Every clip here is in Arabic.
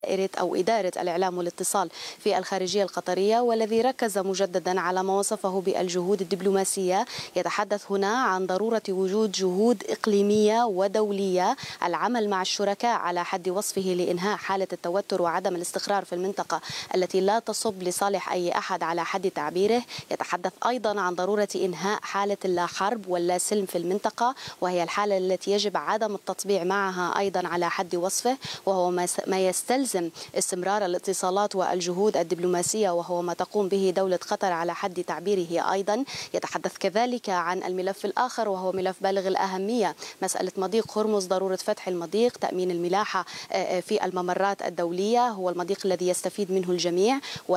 إدارة الإعلام والاتصال في الخارجية القطرية، والذي ركز مجددا على ما وصفه بالجهود الدبلوماسية. يتحدث هنا عن ضرورة وجود جهود إقليمية ودولية، العمل مع الشركاء على حد وصفه لإنهاء حالة التوتر وعدم الاستقرار في المنطقة التي لا تصب لصالح أي أحد على حد تعبيره. يتحدث أيضا عن ضرورة إنهاء حالة اللا حرب واللا سلم في المنطقة، وهي الحالة التي يجب عدم التطبيع معها أيضا على حد وصفه، وهو ما يستلزم استمرار الاتصالات والجهود الدبلوماسية، وهو ما تقوم به دولة قطر على حد تعبيره. أيضا يتحدث كذلك عن الملف الآخر وهو ملف بالغ الأهمية، مسألة مضيق هرمز، ضرورة فتح المضيق، تأمين الملاحة في الممرات الدولية، هو المضيق الذي يستفيد منه الجميع،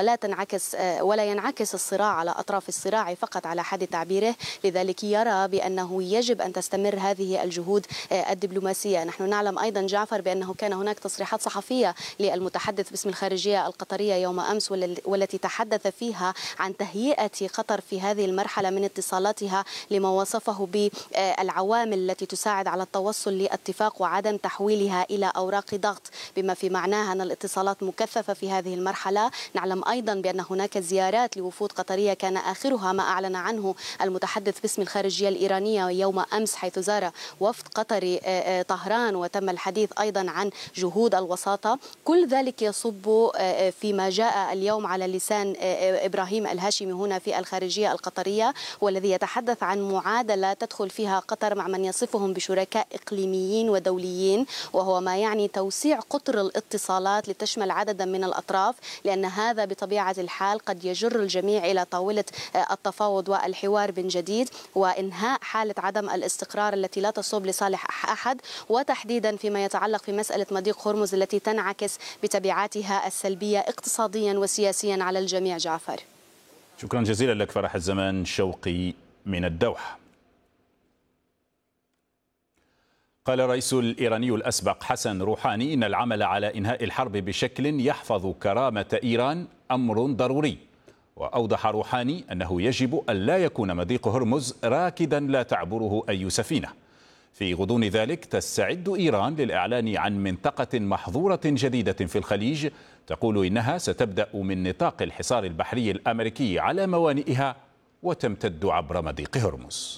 ولا ينعكس الصراع على أطراف الصراع فقط على حد تعبيره. لذلك يرى بأنه يجب أن تستمر هذه الجهود الدبلوماسية. نحن نعلم أيضا جعفر بأنه كان هناك تصريحات صحفية للمتحدث باسم الخارجية القطرية يوم أمس، والتي تحدث فيها عن تهيئة قطر في هذه المرحلة من اتصالاتها لما وصفه بالعوامل التي تساعد على التوصل لاتفاق وعدم تحويلها إلى أوراق ضغط، بما في معناها أن الاتصالات مكثفة في هذه المرحلة. نعلم أيضا بأن هناك زيارات لوفود قطرية كان آخرها ما أعلن عنه المتحدث باسم الخارجية الإيرانية يوم أمس، حيث زار وفد قطري طهران، وتم الحديث أيضا عن جهود الوساطة. كل ذلك يصب فيما جاء اليوم على لسان إبراهيم الهاشمي هنا في الخارجية القطرية، والذي يتحدث عن معادلة تدخل فيها قطر مع من يصفهم بشركاء إقليميين ودوليين، وهو ما يعني توسيع قطر الاتصالات لتشمل عددا من الأطراف، لأن هذا بطبيعة الحال قد يجر الجميع إلى طاولة التفاوض والحوار من جديد، وإنهاء حالة عدم الاستقرار التي لا تصب لصالح أحد، وتحديدا فيما يتعلق في مسألة مضيق هرمز التي تنعكس بتبعاتها السلبية اقتصاديا وسياسيا على الجميع. جعفر، شكرا جزيلا لك فرح الزمان شوقي من الدوحة. قال الرئيس الإيراني الأسبق حسن روحاني إن العمل على إنهاء الحرب بشكل يحفظ كرامة إيران أمر ضروري، وأوضح روحاني أنه يجب أن لا يكون مضيق هرمز راكدا لا تعبره أي سفينة. في غضون ذلك تستعد إيران للإعلان عن منطقة محظورة جديدة في الخليج، تقول إنها ستبدأ من نطاق الحصار البحري الأمريكي على موانئها وتمتد عبر مضيق هرمز.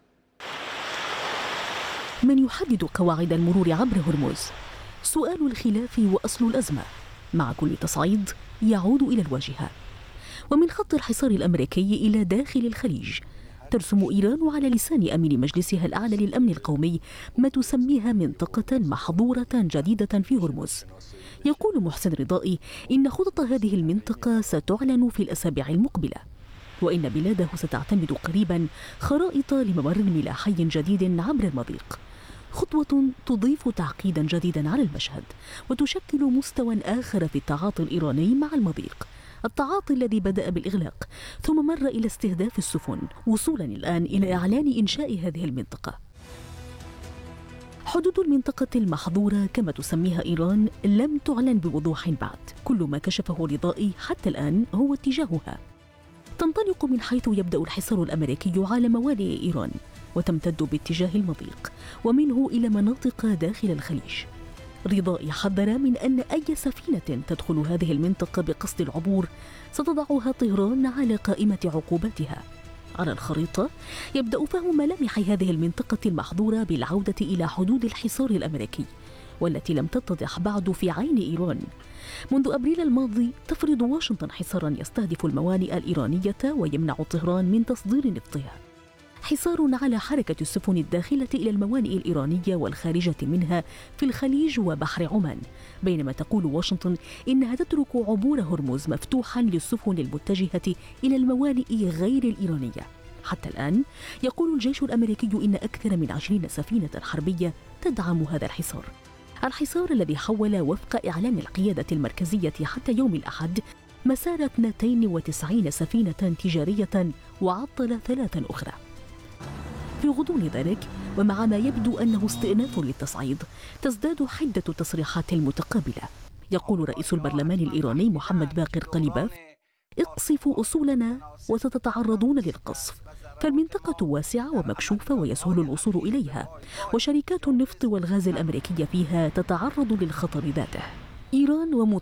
من يحدد قواعد المرور عبر هرمز؟ سؤال الخلاف وأصل الأزمة. مع كل تصعيد يعود إلى الواجهة، ومن خط الحصار الأمريكي إلى داخل الخليج ترسم إيران على لسان أمين مجلسها الأعلى للأمن القومي ما تسميها منطقة محظورة جديدة في هرمز. يقول محسن رضائي إن خطط هذه المنطقة ستعلن في الأسابيع المقبلة، وإن بلاده ستعتمد قريبا خرائط لممر ملاحي جديد عبر المضيق، خطوة تضيف تعقيدا جديدا على المشهد وتشكل مستوى آخر في التعاطي الإيراني مع المضيق، التعاطي الذي بدأ بالإغلاق ثم مر إلى استهداف السفن، وصولا الآن إلى إعلان إنشاء هذه المنطقة. حدود المنطقة المحظورة كما تسميها إيران لم تعلن بوضوح بعد، كل ما كشفه رضائي حتى الآن هو اتجاهها. تنطلق من حيث يبدأ الحصار الأمريكي على موانئ إيران، وتمتد باتجاه المضيق ومنه إلى مناطق داخل الخليج. رضائي حذر من أن أي سفينة تدخل هذه المنطقة بقصد العبور ستضعها طهران على قائمة عقوباتها. على الخريطة يبدأ فهم ملامح هذه المنطقة المحظورة بالعودة إلى حدود الحصار الأمريكي، والتي لم تتضح بعد في عين إيران. منذ أبريل الماضي تفرض واشنطن حصارا يستهدف الموانئ الإيرانية ويمنع طهران من تصدير نفطها، حصار على حركة السفن الداخلة إلى الموانئ الإيرانية والخارجة منها في الخليج وبحر عمان، بينما تقول واشنطن إنها تترك عبور هرمز مفتوحا للسفن المتجهة إلى الموانئ غير الإيرانية. حتى الآن يقول الجيش الأمريكي إن أكثر من 20 سفينة حربية تدعم هذا الحصار، الحصار الذي حول وفق إعلان القيادة المركزية حتى يوم الأحد مسار 92 سفينة تجارية وعطل 3 أخرى. في غضون ذلك ومع ما يبدو أنه استئناف للتصعيد تزداد حدة التصريحات المتقابلة. يقول رئيس البرلمان الإيراني محمد باقر قليباف: اقصفوا أصولنا وستتعرضون للقصف، فالمنطقة واسعة ومكشوفة ويسهل الوصول إليها، وشركات النفط والغاز الأمريكية فيها تتعرض للخطر ذاته. إيران